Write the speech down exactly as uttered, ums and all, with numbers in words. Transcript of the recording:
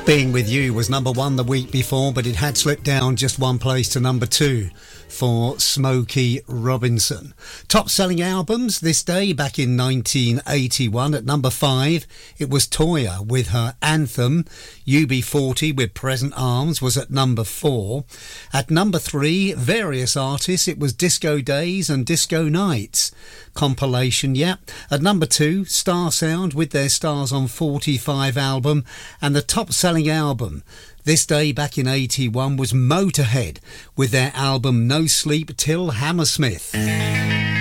Being With You was number one the week before, but it had slipped down just one place to number two for Smokey Robinson. Top-selling albums this day back in nineteen eighty-one. At number five, it was Toyah with her Anthem. U B forty with Present Arms was at number four. At number three, various artists, it was Disco Days and Disco Nights compilation, yeah. At number two, Star Sound with their Stars on forty-five album. And the top-selling album this day back in eighty-one was Motorhead with their album No Sleep Till Hammersmith.